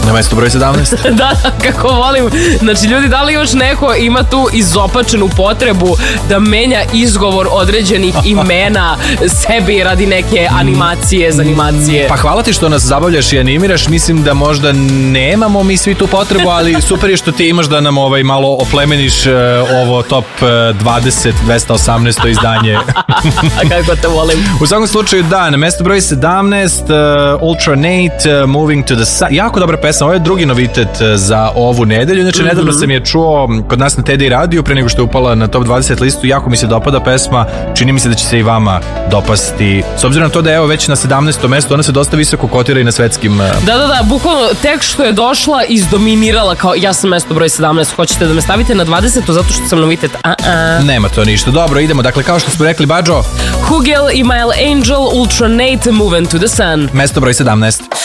Na mesto broj 17. Da, kako volim. Znači, ljudi, da li još neko ima tu izopačenu potrebu da menja izgovor određenih imena sebi radi neke animacije, zanimacije? Pa hvala ti što nas zabavljaš i animiraš. Mislim da možda nemamo mi svi tu potrebu, ali super je što ti imaš da nam malo oplemeniš ovo top 20, 218 izdanje. Kako te volim. U svakom slučaju, da, na mesto broj 17, Ultranate, Moving to the Sun. Jako dobra pesma, ovo je drugi novitet za ovu nedelju. Znači, nedavno sam je čuo kod nas na TD radiju, pre nego što je upala na top 20 listu. Jako mi se dopada pesma, čini mi se da će se i vama dopasti. S obzirom na to da je evo već na 17. mestu, ona se dosta visoko kotira i na svetskim... Da, bukvalno tek što je došla izdominirala kao ja sam mesto broj 17, hoćete da me stavite na 20 zato što sam novitet? Nema to ništa. Dobro, idemo. Dakle, kao što smo rekli, Bađo, Hugel i Mile Angel, Ultranate, Moving to the Sun. mesto broj 17.